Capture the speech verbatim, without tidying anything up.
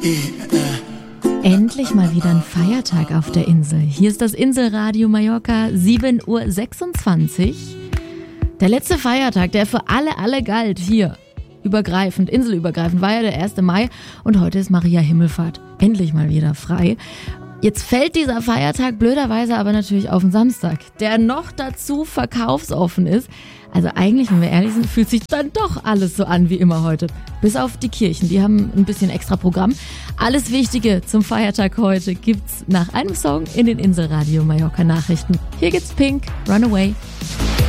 Endlich mal wieder ein Feiertag auf der Insel. Hier ist das Inselradio Mallorca, sieben Uhr sechsundzwanzig. Der letzte Feiertag, der für alle, alle galt, hier, übergreifend, inselübergreifend, war ja der erste Mai und heute ist Maria Himmelfahrt. Endlich mal wieder frei. Jetzt fällt dieser Feiertag blöderweise aber natürlich auf den Samstag, der noch dazu verkaufsoffen ist. Also eigentlich, wenn wir ehrlich sind, fühlt sich dann doch alles so an wie immer heute. Bis auf die Kirchen, die haben ein bisschen extra Programm. Alles Wichtige zum Feiertag heute gibt's nach einem Song in den Inselradio Mallorca Nachrichten. Hier gibt's Pink, Runaway.